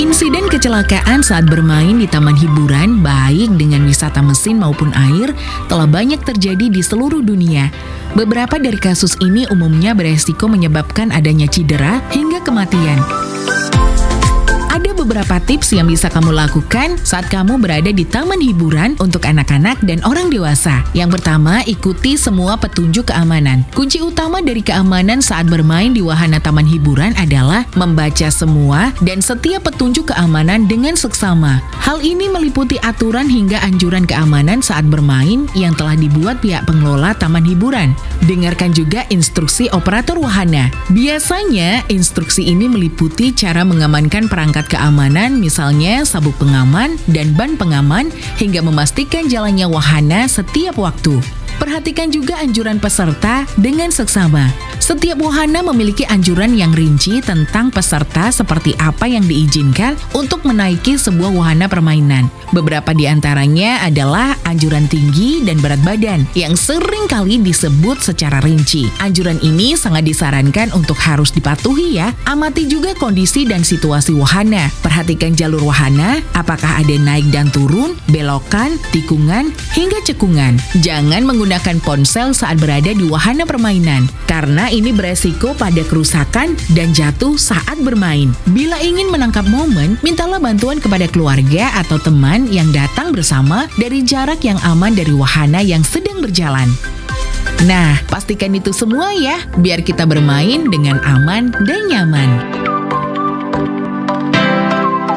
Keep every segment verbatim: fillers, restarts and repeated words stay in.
Insiden kecelakaan saat bermain di taman hiburan, baik dengan wisata mesin maupun air, telah banyak terjadi di seluruh dunia. Beberapa dari kasus ini umumnya beresiko menyebabkan adanya cedera hingga kematian. Ada beberapa tips yang bisa kamu lakukan saat kamu berada di taman hiburan untuk anak-anak dan orang dewasa. Yang pertama, ikuti semua petunjuk keamanan. Kunci utama dari keamanan saat bermain di wahana taman hiburan adalah membaca semua dan setiap petunjuk keamanan dengan seksama. Hal ini meliputi aturan hingga anjuran keamanan saat bermain yang telah dibuat pihak pengelola taman hiburan. Dengarkan juga instruksi operator wahana. Biasanya, instruksi ini meliputi cara mengamankan perangkat keamanan, misalnya sabuk pengaman dan ban pengaman, hingga memastikan jalannya wahana setiap waktu. Perhatikan juga anjuran peserta dengan seksama. Setiap wahana memiliki anjuran yang rinci tentang peserta seperti apa yang diizinkan untuk menaiki sebuah wahana permainan. Beberapa di antaranya adalah anjuran tinggi dan berat badan yang sering kali disebut secara rinci. Anjuran ini sangat disarankan untuk harus dipatuhi ya. Amati juga kondisi dan situasi wahana. Perhatikan jalur wahana, apakah ada naik dan turun, belokan, tikungan, hingga cekungan. Jangan menggunakan ponsel saat berada di wahana permainan, karena ini beresiko pada kerusakan dan jatuh saat bermain. Bila ingin menangkap momen, mintalah bantuan kepada keluarga atau teman yang datang bersama dari jarak yang aman dari wahana yang sedang berjalan. Nah, pastikan itu semua ya, biar kita bermain dengan aman dan nyaman.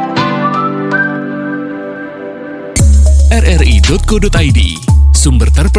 r r i titik co titik i d, sumber terpercaya